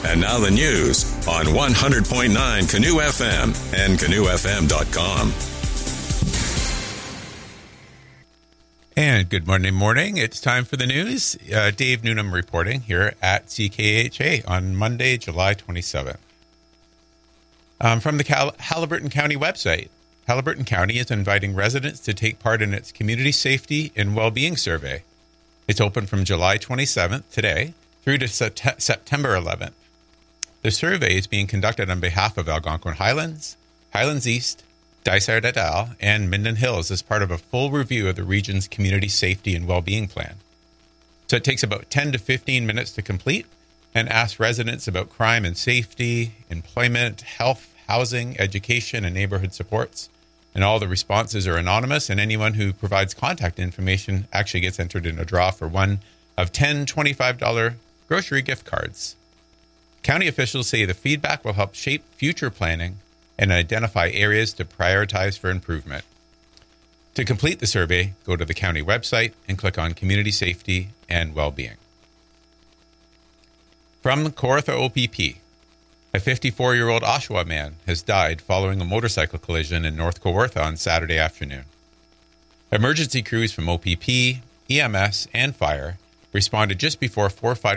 And now the news on 100.9 Canoe FM and canoefm.com. And good morning. It's time for the news. Dave Newnham reporting here at CKHA on Monday, July 27th. From the Haliburton County website, Haliburton County is inviting residents to take part in its Community Safety and Wellbeing Survey. It's open from July 27th, today, through to September 11th. The survey is being conducted on behalf of Algonquin Highlands, Highlands East, Dysart et al., and Minden Hills as part of a full review of the region's Community Safety and Wellbeing Plan. So it takes about 10 to 15 minutes to complete and asks residents about crime and safety, employment, health, housing, education, and neighborhood supports. And all the responses are anonymous, and anyone who provides contact information actually gets entered in a draw for one of 10 $25 grocery gift cards. County officials say the feedback will help shape future planning and identify areas to prioritize for improvement. To complete the survey, go to the county website and click on Community Safety and Wellbeing. From the Kawartha OPP, a 54-year-old Oshawa man has died following a motorcycle collision in North Kawartha on Saturday afternoon. Emergency crews from OPP, EMS, and fire responded just before 4